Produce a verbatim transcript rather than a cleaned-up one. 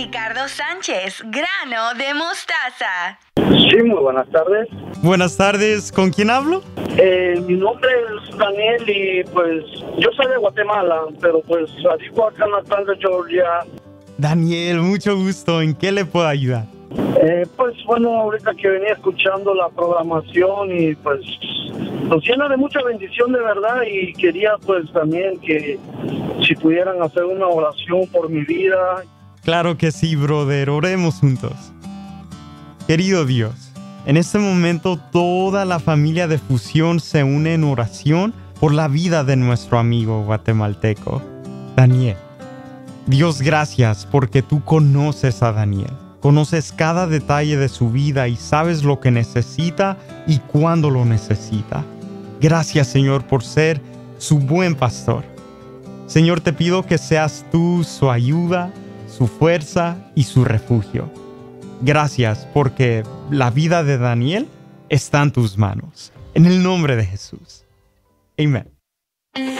Ricardo Sánchez, grano de mostaza. Sí, muy buenas tardes. Buenas tardes, ¿con quién hablo? Eh, mi nombre es Daniel y pues yo soy de Guatemala, pero pues radico acá en Atlanta, Georgia. Daniel, mucho gusto. ¿En qué le puedo ayudar? Eh, pues bueno, ahorita que venía escuchando la programación y pues nos llena de mucha bendición de verdad y quería pues también que si pudieran hacer una oración por mi vida. Claro que sí, brother. Oremos juntos. Querido Dios, en este momento toda la familia de Fusión se une en oración por la vida de nuestro amigo guatemalteco, Daniel. Dios, gracias porque tú conoces a Daniel. Conoces cada detalle de su vida y sabes lo que necesita y cuándo lo necesita. Gracias, Señor, por ser su buen pastor. Señor, te pido que seas tú su ayuda, su fuerza y su refugio. Gracias porque la vida de Daniel está en tus manos. En el nombre de Jesús. Amén.